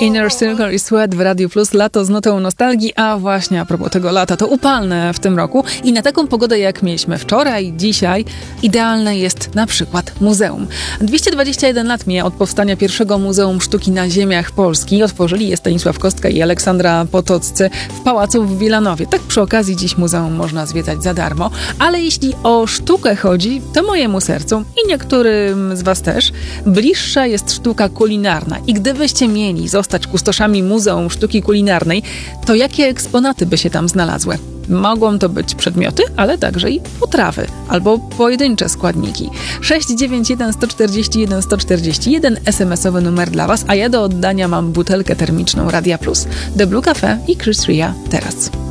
Inner Circle i Sweat w Radiu Plus, lato z notą nostalgii, a właśnie a propos tego lata, to upalne w tym roku i na taką pogodę jak mieliśmy wczoraj, dzisiaj, idealne jest na przykład muzeum. 221 lat mija od powstania pierwszego Muzeum Sztuki na ziemiach Polski. Otworzyli je Stanisław Kostka i Aleksandra Potoccy w pałacu w Wilanowie. Tak przy okazji dziś muzeum można zwiedzać za darmo, ale jeśli o sztukę chodzi, to mojemu sercu i niektórym z was też bliższa jest sztuka kulinarna. I gdybyście mieli zostać kustoszami Muzeum Sztuki Kulinarnej, to jakie eksponaty by się tam znalazły? Mogą to być przedmioty, ale także i potrawy albo pojedyncze składniki. 691 141 141 SMS-owy numer dla was, a ja do oddania mam butelkę termiczną Radia Plus. The Blue Cafe i Chris Ria teraz.